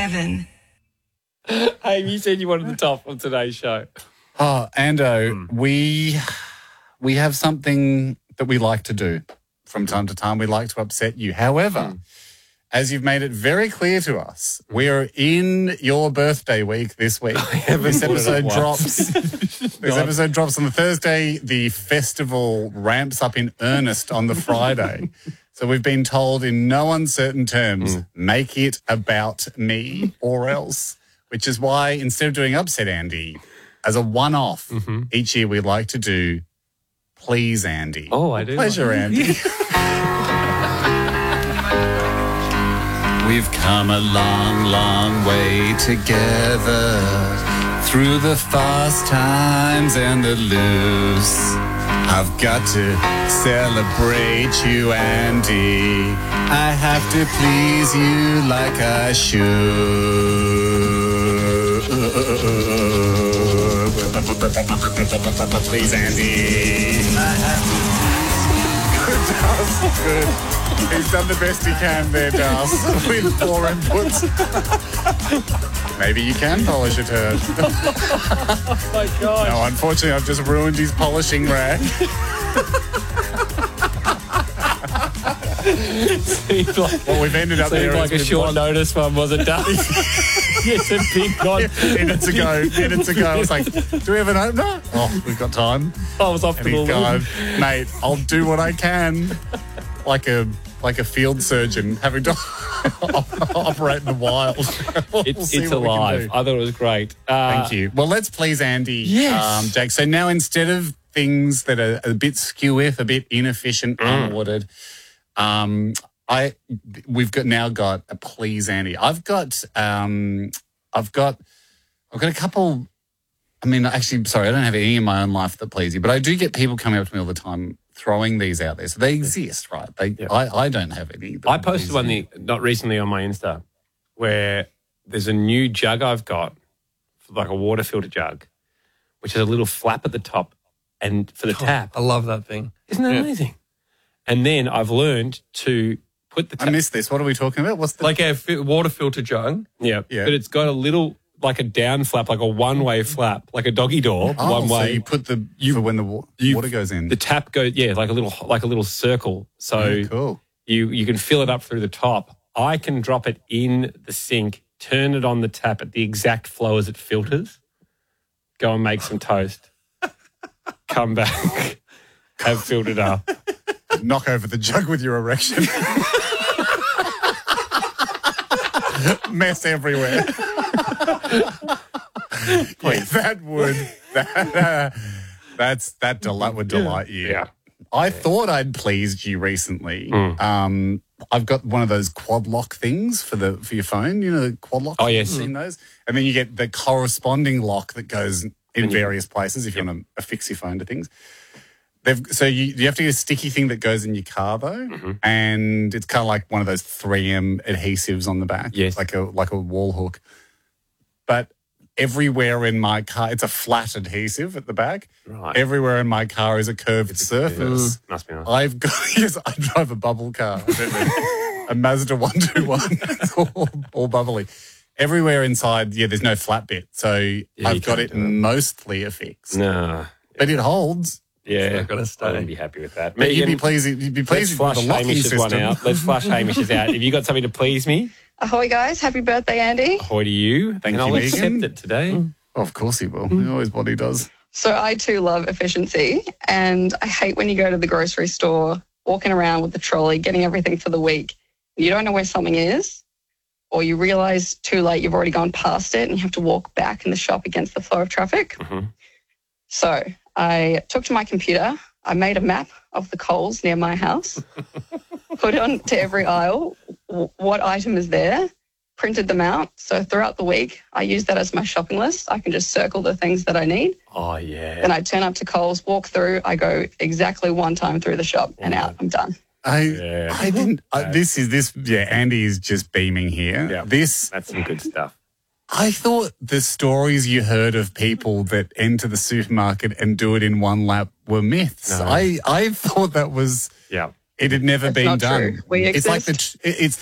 7. Hey, you said you wanted the top of today's show. Oh, Ando, we have something that we like to do from time to time. We like to upset you. However, as you've made it very clear to us, we are in your birthday week this week. This episode drops. This episode drops on the Thursday. The festival ramps up in earnest on the Friday. So we've been told in no uncertain terms, make it about me or else, which is why instead of doing Upset Andy, as a one-off, each year we like to do Please Andy. Oh, I do. Pleasure, Andy. We've come a long, long way together through the fast times and the loose. I've got to celebrate you, Andy. I have to please you like I should. Please, Andy. I have to. Good. He's done the best he can there, Das, with 4 inputs. Maybe you can polish a turd. Oh, my God. No, unfortunately, I've just ruined his polishing rack. What we've ended up there like is a short notice one, was it, done? Yes, a big one. Minutes ago. It's like, do we have an opener? Oh, we've got time. I was off And the he's ball. gone, mate, I'll do what I can. Like a field surgeon having to operate in the wild. It's alive. I thought it was great. Thank you. Well, let's please Andy, Yes. Jake. So now instead of things that are a bit skew-iff, a bit inefficient, unordered, we've got a please Andy. I've got a couple. I mean, actually, sorry, I don't have any in my own life that please you, but I do get people coming up to me all the time throwing these out there. So they exist, right? I don't have any. I posted one not recently on my Insta where there's a new jug I've got, like a water filter jug, which has a little flap at the top and for the tap. I love that thing. Isn't that amazing? And then I've learned to put the tap. I missed this. What are we talking about? What's the... Like a water filter jug. Yeah. But it's got a little, like a down flap, like a one-way flap, like a doggy door, one way. So you put for when the water goes in. The tap goes, like a little circle. So cool. You can fill it up through the top. I can drop it in the sink, turn it on the tap at the exact flow as it filters, go and make some toast, come back, have filled it up. Knock over the jug with your erection. Mess everywhere. Please. That would delight you. Yeah. I thought I'd pleased you recently. I've got one of those quad lock things for your phone. You know, the quad lock. Oh, yes. You've seen those? And then you get the corresponding lock that goes in various places if you want to affix your phone to things. So you have to get a sticky thing that goes in your car though, and it's kind of like one of those 3M adhesives on the back, like a wall hook. But everywhere in my car, it's a flat adhesive at the back. Right. Everywhere in my car is a curved surface. Must be nice. I drive a bubble car, a Mazda 121. It's all bubbly. Everywhere inside, there's no flat bit, so I've got it mostly affixed. No, but it holds. Yeah, I've got to stay. I wouldn't be happy with that. But you'd be pleased Let's with flush the locking Hamish's one system. out. Let's flush Hamish's out. Have you got something to please me? Ahoy, guys. Happy birthday, Andy. Ahoy to you. Thank and you, I'll Megan. accept it today. Oh, of course he will. Always what he does. So I too love efficiency, and I hate when you go to the grocery store, walking around with the trolley, getting everything for the week. You don't know where something is, or you realise too late you've already gone past it and you have to walk back in the shop against the flow of traffic. So I took to my computer. I made a map of the Coles near my house, put on to every aisle what item is there, printed them out. So throughout the week, I use that as my shopping list. I can just circle the things that I need. Oh, yeah. Then I turn up to Coles, walk through. I go exactly one time through the shop and out. I'm done. I didn't. Andy is just beaming here. Yeah. That's some good stuff. I thought the stories you heard of people that enter the supermarket and do it in one lap were myths. No. I thought that was. Yeah. It had never That's been not done. true. We it's like exist. it's